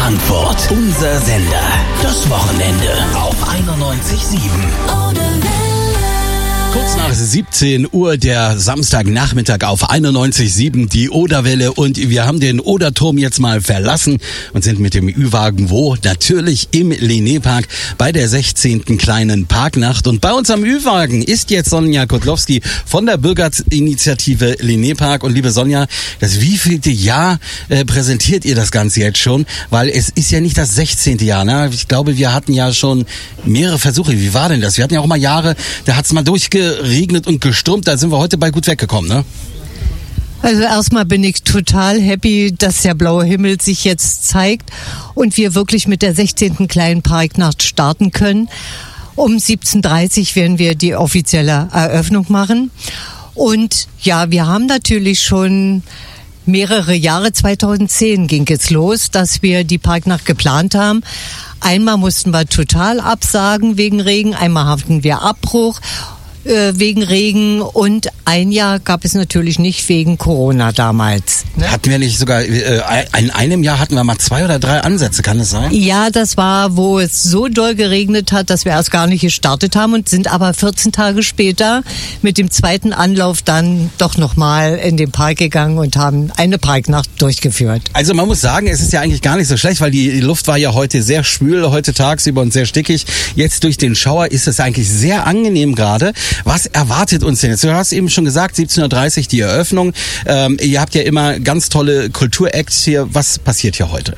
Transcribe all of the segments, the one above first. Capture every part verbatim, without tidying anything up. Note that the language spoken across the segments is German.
Frankfurt. Unser Sender. Das Wochenende auf einundneunzig Komma sieben. Kurz nach siebzehn Uhr der Samstagnachmittag auf einundneunzig Komma sieben, die Oderwelle, und wir haben den Oderturm jetzt mal verlassen und sind mit dem Ü-Wagen wo? Natürlich im Lené-Park bei der sechzehnten kleinen Parknacht. Und bei uns am Ü-Wagen ist jetzt Sonja Kotlowski von der Bürgerinitiative Lené-Park. Und liebe Sonja, das wievielte Jahr äh, präsentiert ihr das Ganze jetzt schon? Weil es ist ja nicht das sechzehnte Jahr, ne? Ich glaube, wir hatten ja schon mehrere Versuche. Wie war denn das? Wir hatten ja auch mal Jahre, da hat's mal durchge geregnet und gestürmt, da sind wir heute bei gut weggekommen, ne? Also erstmal bin ich total happy, dass der blaue Himmel sich jetzt zeigt und wir wirklich mit der sechzehnten kleinen Parknacht starten können. Um siebzehn Uhr dreißig werden wir die offizielle Eröffnung machen. Und ja, wir haben natürlich schon mehrere Jahre, zweitausendzehn ging es los, dass wir die Parknacht geplant haben. Einmal mussten wir total absagen wegen Regen, einmal hatten wir Abbruch wegen Regen und ein Jahr gab es natürlich nicht wegen Corona damals. Ne? Hatten wir nicht sogar, äh, in einem Jahr hatten wir mal zwei oder drei Ansätze, kann das sein? Ja, das war, wo es so doll geregnet hat, dass wir erst gar nicht gestartet haben und sind aber vierzehn Tage später mit dem zweiten Anlauf dann doch nochmal in den Park gegangen und haben eine Parknacht durchgeführt. Also man muss sagen, es ist ja eigentlich gar nicht so schlecht, weil die Luft war ja heute sehr schwül, heute tagsüber und sehr stickig. Jetzt durch den Schauer ist es eigentlich sehr angenehm gerade. Was erwartet uns denn jetzt? Du hast eben schon gesagt, siebzehn Uhr dreißig die Eröffnung. Ähm, ihr habt ja immer ganz tolle Kulturacts hier. Was passiert hier heute?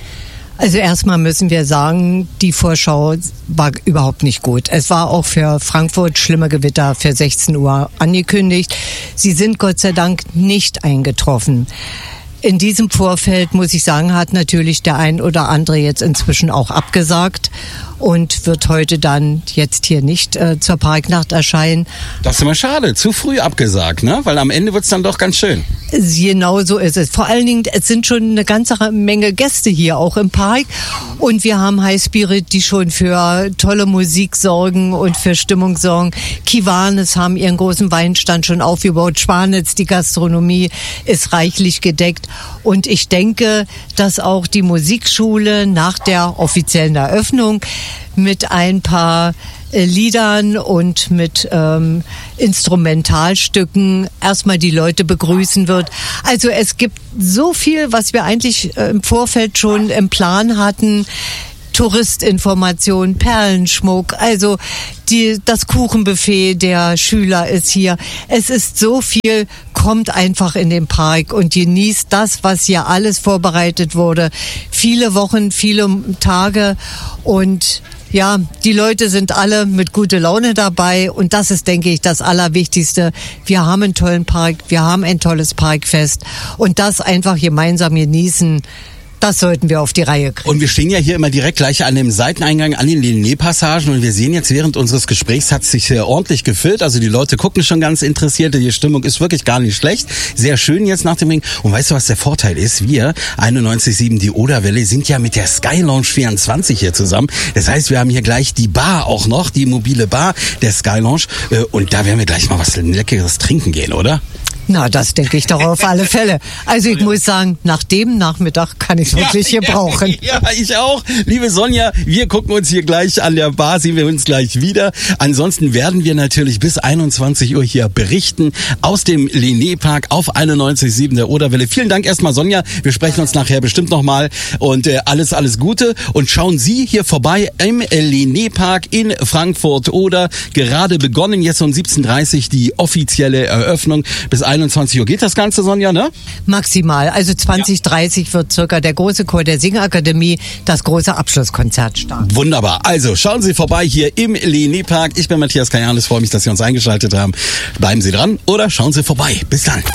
Also erstmal müssen wir sagen, die Vorschau war überhaupt nicht gut. Es war auch für Frankfurt schlimme Gewitter für sechzehn Uhr angekündigt. Sie sind Gott sei Dank nicht eingetroffen. In diesem Vorfeld, muss ich sagen, hat natürlich der ein oder andere jetzt inzwischen auch abgesagt und wird heute dann jetzt hier nicht äh, zur Parknacht erscheinen. Das ist immer schade, zu früh abgesagt, ne? Weil am Ende wird's dann doch ganz schön. Genau so ist es. Vor allen Dingen, es sind schon eine ganze Menge Gäste hier auch im Park und wir haben High Spirit, die schon für tolle Musik sorgen und für Stimmung sorgen. Kiwanis haben ihren großen Weinstand schon aufgebaut. Schwanitz, die Gastronomie ist reichlich gedeckt und ich denke, dass auch die Musikschule nach der offiziellen Eröffnung mit ein paar äh, Liedern und mit ähm, Instrumentalstücken erstmal die Leute begrüßen wird. Also es gibt so viel, was wir eigentlich äh, im Vorfeld schon im Plan hatten. Touristinformation, Perlenschmuck, also die, das Kuchenbuffet der Schüler ist hier. Es ist so viel, kommt einfach in den Park und genießt das, was hier alles vorbereitet wurde. Viele Wochen, viele Tage und ja, die Leute sind alle mit guter Laune dabei und das ist, denke ich, das Allerwichtigste. Wir haben einen tollen Park, wir haben ein tolles Parkfest und das einfach gemeinsam genießen. Das sollten wir auf die Reihe kriegen. Und wir stehen ja hier immer direkt gleich an dem Seiteneingang, an den Lené-Passagen und wir sehen jetzt während unseres Gesprächs hat es sich sehr ordentlich gefüllt. Also die Leute gucken schon ganz interessiert. Die Stimmung ist wirklich gar nicht schlecht. Sehr schön jetzt nach dem Ring. Und weißt du, was der Vorteil ist? Wir, einundneunzig Komma sieben, die Oderwelle, sind ja mit der Sky Lounge vierundzwanzig hier zusammen. Das heißt, wir haben hier gleich die Bar auch noch, die mobile Bar der Sky Lounge. Und da werden wir gleich mal was Leckeres trinken gehen, oder? Na, das denke ich doch auf alle Fälle. Also ich muss sagen, nach dem Nachmittag kann ich es wirklich ja, gebrauchen. Ja, ja, ich auch. Liebe Sonja, wir gucken uns hier gleich an der Bar, sehen wir uns gleich wieder. Ansonsten werden wir natürlich bis einundzwanzig Uhr hier berichten aus dem Lené-Park auf einundneunzig Komma sieben der Oderwelle. Vielen Dank erstmal, Sonja. Wir sprechen uns nachher bestimmt nochmal und äh, alles, alles Gute. Und schauen Sie hier vorbei im Lené-Park in Frankfurt Oder. Gerade begonnen, jetzt um siebzehn Uhr dreißig die offizielle Eröffnung. Bis einundzwanzig Uhr geht das Ganze, Sonja, ne? Maximal. Also zwanzig Uhr dreißig ja. wird circa der große Chor der Singakademie, das große Abschlusskonzert starten. Wunderbar. Also schauen Sie vorbei hier im Lené-Park. Ich bin Matthias Kajanis, freue mich, dass Sie uns eingeschaltet haben. Bleiben Sie dran oder schauen Sie vorbei. Bis dann.